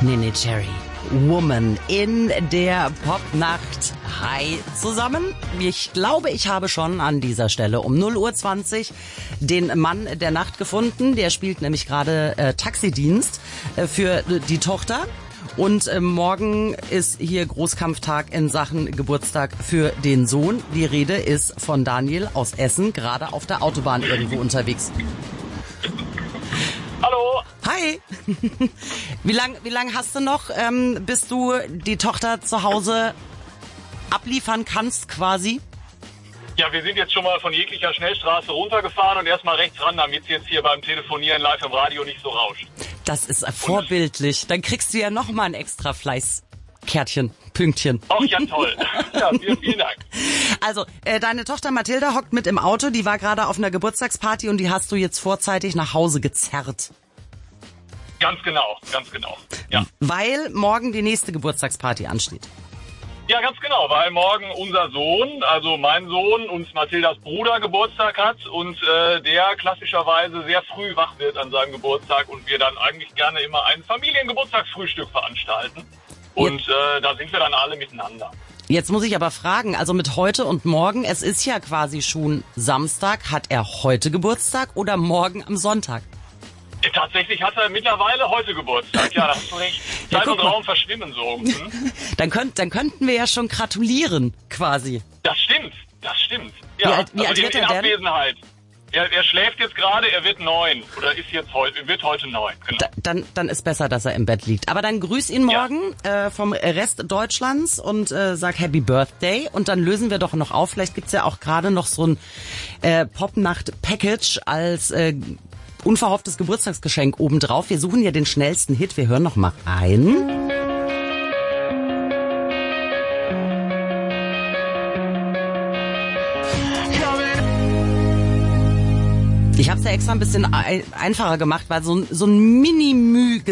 Neneh Cherry, Woman in der Popnacht. Hi zusammen. Ich glaube, ich habe schon an dieser Stelle um 0:20 Uhr den Mann der Nacht gefunden. Der spielt nämlich gerade Taxidienst für die Tochter. Und morgen ist hier Großkampftag in Sachen Geburtstag für den Sohn. Die Rede ist von Daniel aus Essen, gerade auf der Autobahn irgendwo unterwegs. Hallo. Hi. Wie lang hast du noch, bis du die Tochter zu Hause abliefern kannst quasi? Ja, wir sind jetzt schon mal von jeglicher Schnellstraße runtergefahren und erstmal rechts ran, damit es jetzt hier beim Telefonieren live im Radio nicht so rauscht. Das ist vorbildlich. Dann kriegst du ja noch mal ein extra Fleißkärtchen, Pünktchen. Ach ja, toll. Ja, vielen Dank. Also, deine Tochter Mathilda hockt mit im Auto, die war gerade auf einer Geburtstagsparty und die hast du jetzt vorzeitig nach Hause gezerrt. Ganz genau. Ja. Weil morgen die nächste Geburtstagsparty ansteht. Ja, ganz genau, weil morgen unser Sohn, also mein Sohn und Mathildas Bruder Geburtstag hat und der klassischerweise sehr früh wach wird an seinem Geburtstag und wir dann eigentlich gerne immer ein Familiengeburtstagsfrühstück veranstalten. Und da sind wir dann alle miteinander. Jetzt muss ich aber fragen, also mit heute und morgen, es ist ja quasi schon Samstag, hat er heute Geburtstag oder morgen am Sonntag? Tatsächlich hat er mittlerweile heute Geburtstag. Ja, da hast du recht. Zeit und Raum verschwimmen so. Dann könnten wir ja schon gratulieren, quasi. Das stimmt. Ja, wie alt wird in er denn? Abwesenheit. Er schläft jetzt gerade, er wird 9. Oder wird heute 9, genau. Dann ist besser, dass er im Bett liegt. Aber dann grüß ihn morgen vom Rest Deutschlands und sag Happy Birthday. Und dann lösen wir doch noch auf. Vielleicht gibt's ja auch gerade noch so ein Popnacht-Package als unverhofftes Geburtstagsgeschenk obendrauf. Wir suchen ja den schnellsten Hit. Wir hören noch mal rein. Ich habe es ja extra ein bisschen einfacher gemacht, weil so ein Mini-Mühe